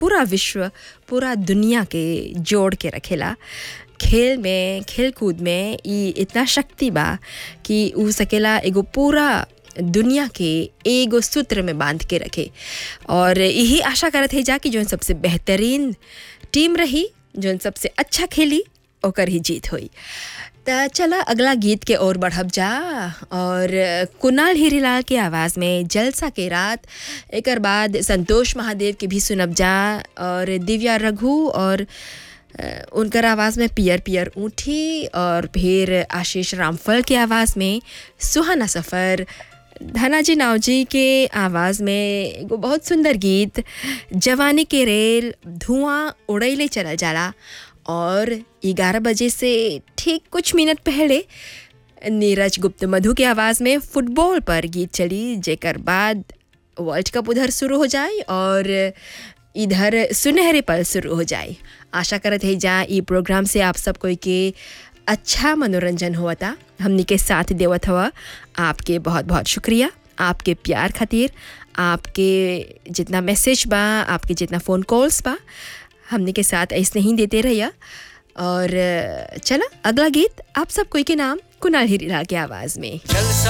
पूरा विश्व, पूरा दुनिया के जोड़ के रखेला। खेल में, खेल कूद में ई इतना शक्ति बा कि ऊ सकेला एगो पूरा दुनिया के एगो सूत्र में बांध के रखे। और यही आशा करत है जा कि जौन सबसे बेहतरीन टीम रही, जौन सबसे अच्छा खेली, ओकर ही जीत होई। त चला अगला गीत के ओर बढ़ब जा और कुणाल हीरीलाल के आवाज़ में जलसा के रात, एकर बाद संतोष महादेव के भी सुनब जा और दिव्या रघु और उनकर आवाज़ में पियर पियर ऊँटी, और फिर आशीष रामफल के आवाज़ में सुहाना सफ़र, धनाजी नावजी के आवाज़ में एगो बहुत सुंदर गीत जवानी के रेल धुआं उड़ैले चला जाला। और 11 बजे से ठीक कुछ मिनट पहले नीरज गुप्त मधु के आवाज़ में फुटबॉल पर गीत चली, जेकर बाद वर्ल्ड कप उधर शुरू हो जाए और इधर सुनहरे पल शुरू हो जाए। आशा करत है जा ई प्रोग्राम से आप सब कोई के अच्छा मनोरंजन हुआ था, हमनी के साथ देवत हुआ। आपके बहुत बहुत शुक्रिया, आपके प्यार खातिर, आपके जितना मैसेज बा, आपके जितना फ़ोन कॉल्स बा, हमने के साथ ऐसे नहीं देते रहिए। और चला अगला गीत आप सब कोई के नाम कुणाल हीरीलाल के आवाज़ में।